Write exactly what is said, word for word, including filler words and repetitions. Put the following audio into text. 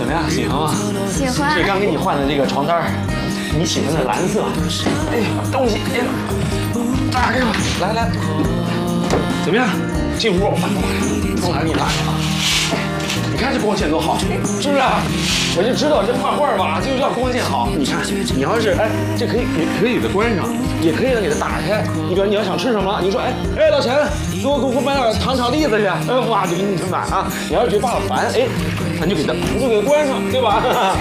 么样？喜欢吗？ 喜欢。 这刚给你换的这个床单，你喜欢的蓝色。哎，东西，哎，打开吧，来来，怎么样？进屋，风来给你拉开了。你看这光线多好，是不是？我就知道这画画吧，就要光线好。你看，你要是哎，这可以也可以给它关上，也可以给它打开。你比如你要想吃什么，你说哎哎老陈，给我给我买点糖炒栗子去，哎哇就给你盛满啊。你要是觉得爸爸烦，哎，咱就给它，咱就给它关上，对吧？